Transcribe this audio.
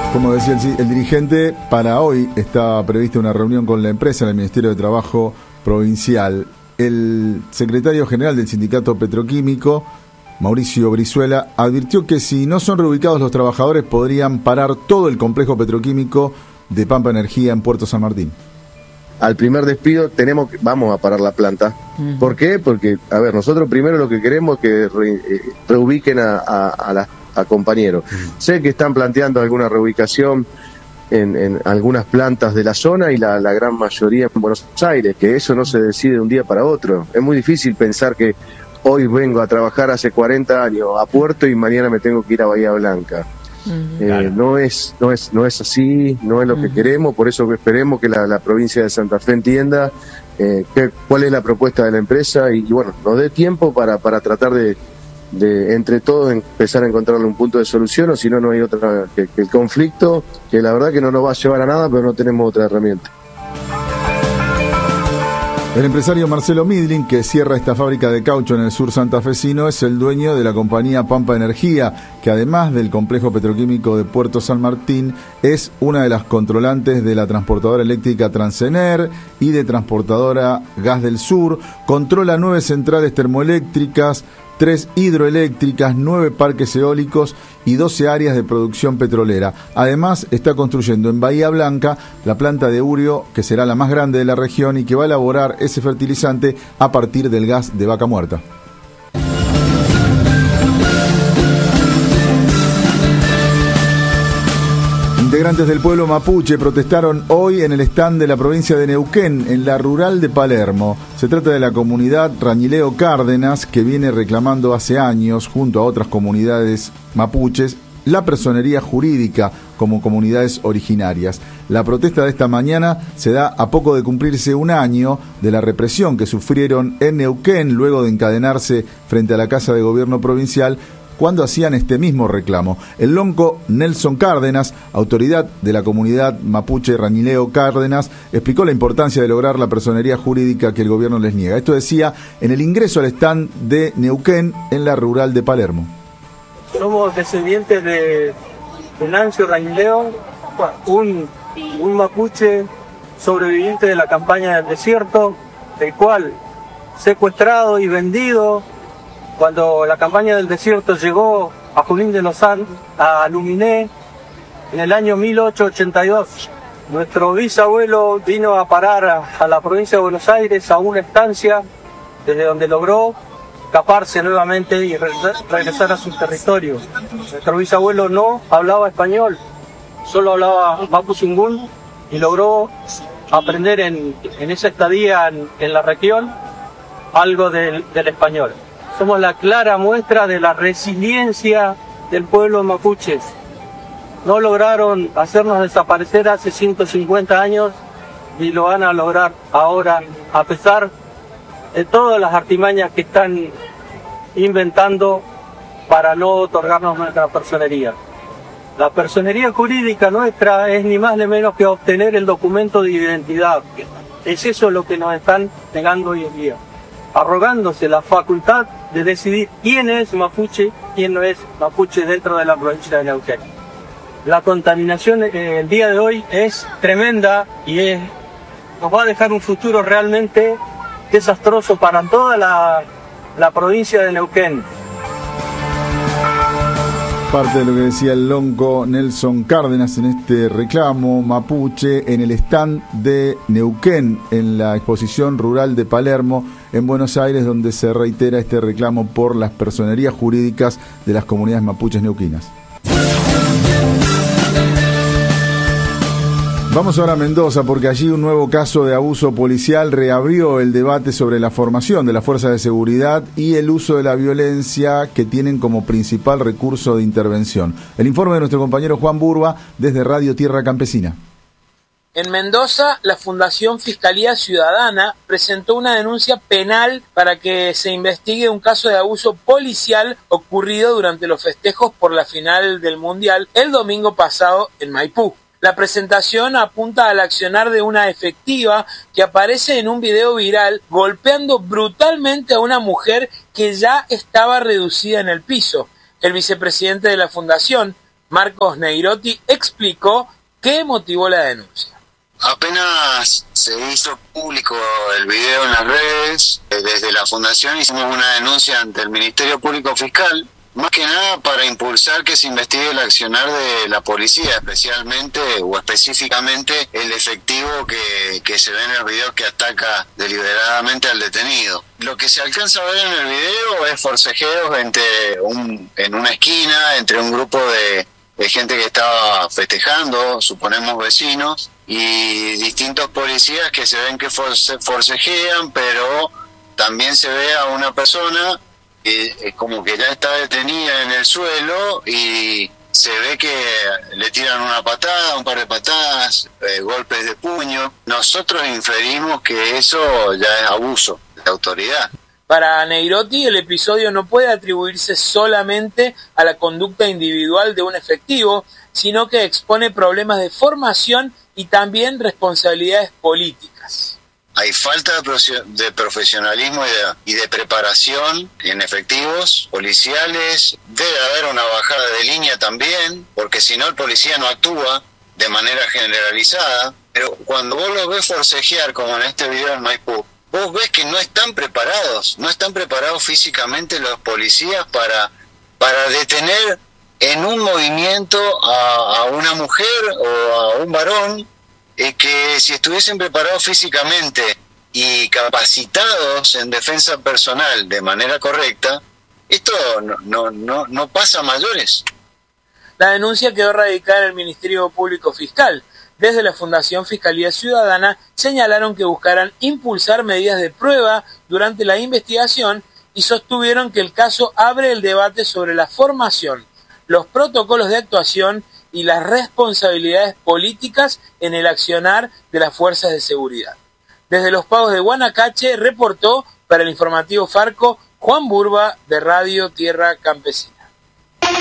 Como decía el dirigente, para hoy está prevista una reunión con la empresa en el Ministerio de Trabajo Provincial. El secretario general del Sindicato Petroquímico, Mauricio Brizuela, advirtió que si no son reubicados los trabajadores podrían parar todo el complejo petroquímico de Pampa Energía en Puerto San Martín. Al primer despido vamos a parar la planta. ¿Por qué? Porque, a ver, nosotros primero lo que queremos es que reubiquen a compañeros. Sé que están planteando alguna reubicación en algunas plantas de la zona y la gran mayoría en Buenos Aires, que eso no se decide de un día para otro. Es muy difícil pensar que hoy vengo a trabajar hace 40 años a Puerto y mañana me tengo que ir a Bahía Blanca. Claro. No es así, no es lo que queremos, por eso esperemos que la provincia de Santa Fe entienda cuál es la propuesta de la empresa y bueno, nos dé tiempo para tratar de entre todos empezar a encontrarle un punto de solución, o si no, no hay otra que el conflicto, que la verdad que no nos va a llevar a nada, pero no tenemos otra herramienta. El empresario Marcelo Midlin, que cierra esta fábrica de caucho en el sur santafesino, es el dueño de la compañía Pampa Energía, que además del complejo petroquímico de Puerto San Martín, es una de las controlantes de la transportadora eléctrica Transener y de transportadora Gas del Sur. Controla 9 centrales termoeléctricas, 3 hidroeléctricas, 9 parques eólicos y 12 áreas de producción petrolera. Además, está construyendo en Bahía Blanca la planta de urio, que será la más grande de la región y que va a elaborar ese fertilizante a partir del gas de vaca muerta. Integrantes del pueblo mapuche protestaron hoy en el stand de la provincia de Neuquén, en la rural de Palermo. Se trata de la comunidad Rañileo Cárdenas, que viene reclamando hace años, junto a otras comunidades mapuches, la personería jurídica como comunidades originarias. La protesta de esta mañana se da a poco de cumplirse un año de la represión que sufrieron en Neuquén luego de encadenarse frente a la Casa de Gobierno Provincial cuando hacían este mismo reclamo. El lonco Nelson Cárdenas, autoridad de la comunidad mapuche Rañileo Cárdenas, explicó la importancia de lograr la personería jurídica que el gobierno les niega. Esto decía en el ingreso al stand de Neuquén en la rural de Palermo. Somos descendientes de Nancio Rañileo, un mapuche sobreviviente de la campaña del desierto, del cual secuestrado y vendido cuando la campaña del desierto llegó a Junín de Lozán, a Luminé, en el año 1882. Nuestro bisabuelo vino a parar a la provincia de Buenos Aires, a una estancia, desde donde logró escaparse nuevamente y regresar a su territorio. Nuestro bisabuelo no hablaba español, solo hablaba mapuzungún y logró aprender en esa estadía en la región algo del español. Somos la clara muestra de la resiliencia del pueblo mapuche. No lograron hacernos desaparecer hace 150 años y lo van a lograr ahora, a pesar de todas las artimañas que están inventando para no otorgarnos nuestra personería. La personería jurídica nuestra es ni más ni menos que obtener el documento de identidad. Es eso lo que nos están negando hoy en día, arrogándose la facultad de decidir quién es mapuche, quién no es mapuche dentro de la provincia de Neuquén. La contaminación el día de hoy es tremenda y nos va a dejar un futuro realmente desastroso para toda la provincia de Neuquén. Parte de lo que decía el lonco Nelson Cárdenas en este reclamo mapuche en el stand de Neuquén, en la exposición rural de Palermo, en Buenos Aires, donde se reitera este reclamo por las personerías jurídicas de las comunidades mapuches neuquinas. Vamos ahora a Mendoza, porque allí un nuevo caso de abuso policial reabrió el debate sobre la formación de las fuerzas de seguridad y el uso de la violencia que tienen como principal recurso de intervención. El informe de nuestro compañero Juan Burba desde Radio Tierra Campesina. En Mendoza, la Fundación Fiscalía Ciudadana presentó una denuncia penal para que se investigue un caso de abuso policial ocurrido durante los festejos por la final del Mundial el domingo pasado en Maipú. La presentación apunta al accionar de una efectiva que aparece en un video viral golpeando brutalmente a una mujer que ya estaba reducida en el piso. El vicepresidente de la Fundación, Marcos Neirotti explicó qué motivó la denuncia. Apenas se hizo público el video en las redes, desde la Fundación hicimos una denuncia ante el Ministerio Público Fiscal, más que nada para impulsar que se investigue el accionar de la policía, especialmente o específicamente el efectivo que se ve en el video que ataca deliberadamente al detenido. Lo que se alcanza a ver en el video es forcejeos en una esquina, entre un grupo de gente que estaba festejando, suponemos vecinos, y distintos policías que se ven que forcejean, pero también se ve a una persona que como que ya está detenida en el suelo y se ve que le tiran una patada, un par de patadas, golpes de puño. Nosotros inferimos que eso ya es abuso de autoridad. Para Neirotti, el episodio no puede atribuirse solamente a la conducta individual de un efectivo, sino que expone problemas de formación y también responsabilidades políticas. Hay falta de profesionalismo y de preparación en efectivos policiales. Debe haber una bajada de línea también, porque si no el policía no actúa de manera generalizada. Pero cuando vos los ves forcejear, como en este video en Maipú, vos ves que no están preparados físicamente los policías para detener en un movimiento a una mujer o a un varón, que si estuviesen preparados físicamente y capacitados en defensa personal de manera correcta, esto no pasa a mayores. La denuncia quedó radicada en el Ministerio Público Fiscal. Desde la Fundación Fiscalía Ciudadana señalaron que buscarán impulsar medidas de prueba durante la investigación y sostuvieron que el caso abre el debate sobre la formación, los protocolos de actuación y las responsabilidades políticas en el accionar de las fuerzas de seguridad. Desde Los Pagos de Guanacache reportó para el informativo Farco Juan Burba de Radio Tierra Campesina.